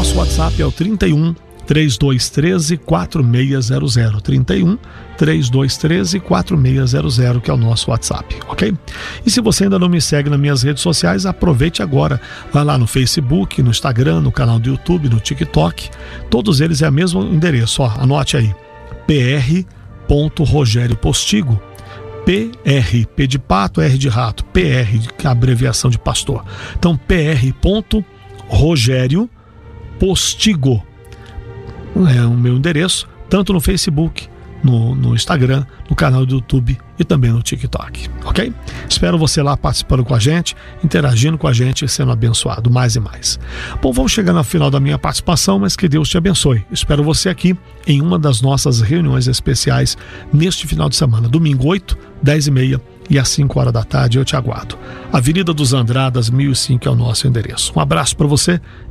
nosso WhatsApp é o 31 3213 4600, 31 3213 4600, que é o nosso WhatsApp, ok? E se você ainda não me segue nas minhas redes sociais, aproveite agora, vai lá no Facebook, no Instagram, no canal do YouTube, no TikTok, todos eles é o mesmo endereço, ó, anote aí, pr.rogériopostigo, PR, P de pato, R de rato, PR, que é a abreviação de pastor, então pr.rogériopostigo é o meu endereço, tanto no Facebook, no Instagram, no canal do YouTube e também no TikTok, ok? Espero você lá participando com a gente, interagindo com a gente e sendo abençoado mais e mais. Bom, vamos chegando ao final da minha participação, mas que Deus te abençoe. Espero você aqui em uma das nossas reuniões especiais neste final de semana, domingo 8, 10h30 e às 5 horas da tarde eu te aguardo. Avenida dos Andradas, 1005 é o nosso endereço. Um abraço para você